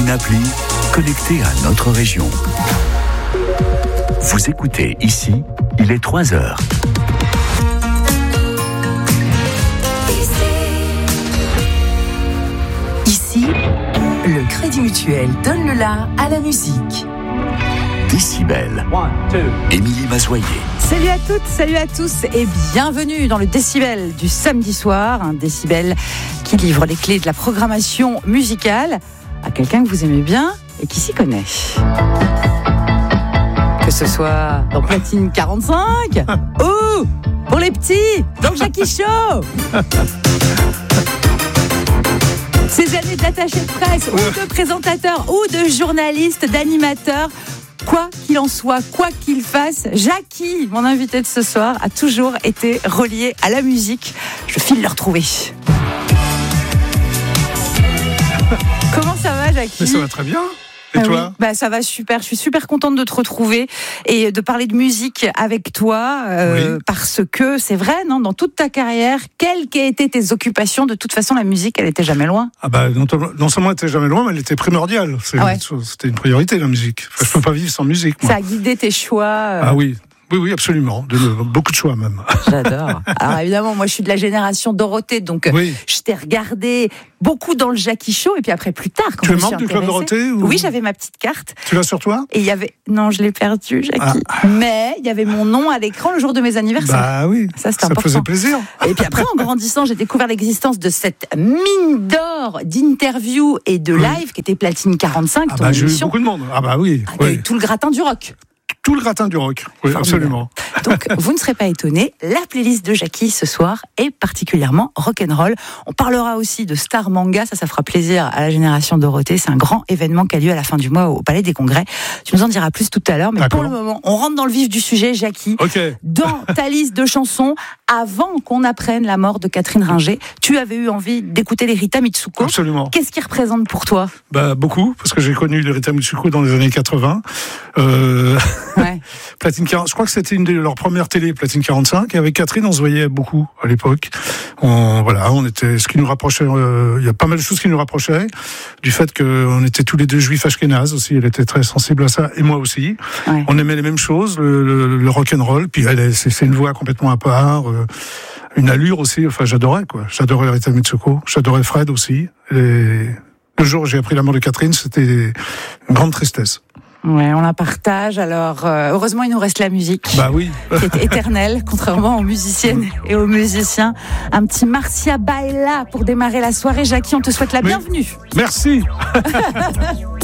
une appli connectée à notre région. Vous écoutez ici, il est 3h. Ici, le Crédit Mutuel donne le la à la musique. Décibel. Émilie Mazoyer. Salut à toutes, salut à tous et bienvenue dans le Décibel du samedi soir. Un Décibel qui livre les clés de la programmation musicale à quelqu'un que vous aimez bien et qui s'y connaît. Que ce soit dans Platine 45 ou pour les petits, dans Jackie Show. Ces années d'attaché de presse ou de présentateur ou de journaliste, d'animateur, quoi qu'il en soit, quoi qu'il fasse, Jackie, mon invité de ce soir, a toujours été relié à la musique. Je file le retrouver. Comment ça va, Jackie ? Mais ça va très bien. Et toi ? Oui, ça va super. Je suis super contente de te retrouver et de parler de musique avec toi parce que c'est vrai, non, dans toute ta carrière, quelles qu'aient été tes occupations, de toute façon, la musique, elle était jamais loin. Non seulement elle était jamais loin, mais elle était primordiale. C'était une priorité, la musique. Enfin, je peux pas vivre sans musique, moi. Ça a guidé tes choix. Ah oui. Oui, absolument. Beaucoup de choix, même. J'adore. Alors, évidemment, moi, je suis de la génération Dorothée, donc je t'ai regardé beaucoup dans le Jackie Show, et puis après, plus tard, quand tu je me es suis membre du Club Dorothée ou... Oui, j'avais ma petite carte. Tu l'as sur toi ? Et il y avait... Non, je l'ai perdu, Jackie. Mais il y avait mon nom à l'écran le jour de mes anniversaires. Bah oui, ça important. Faisait plaisir. Et puis après, en grandissant, j'ai découvert l'existence de cette mine d'or d'interviews et de live qui était Platine 45, ton émission. J'ai eu beaucoup de monde. Eu tout le gratin du rock. Tout le gratin du rock, oui, absolument. Donc, vous ne serez pas étonnés, la playlist de Jackie ce soir est particulièrement rock'n'roll. On parlera aussi de Star Manga, ça fera plaisir à la génération Dorothée. C'est un grand événement qui a lieu à la fin du mois au Palais des Congrès. Tu nous en diras plus tout à l'heure, mais pour le moment, on rentre dans le vif du sujet, Jackie. Okay. Dans ta liste de chansons, avant qu'on apprenne la mort de Catherine Ringer, tu avais eu envie d'écouter les Rita Mitsuko. Absolument. Qu'est-ce qui représente pour toi ? Beaucoup, parce que j'ai connu les Rita Mitsuko dans les années 80. Platine 40, je crois que c'était une de leurs premières télé, Platine 45. Et avec Catherine, on se voyait beaucoup à l'époque. On était, ce qui nous rapprochait, il y a pas mal de choses qui nous rapprochaient. Du fait qu'on était tous les deux juifs ashkénazes aussi. Elle était très sensible à ça. Et moi aussi. Ouais. On aimait les mêmes choses, le rock'n'roll. Puis c'est une voix complètement à part. Une allure aussi. Enfin, j'adorais, quoi. J'adorais Rita Mitsuko. J'adorais Fred aussi. Et le jour où j'ai appris la mort de Catherine, c'était une grande tristesse. Ouais, on la partage. Alors, heureusement, il nous reste la musique. Oui. Qui est éternelle, contrairement aux musiciennes et aux musiciens. Un petit Marcia Baila pour démarrer la soirée. Jackie, on te souhaite la bienvenue. Merci.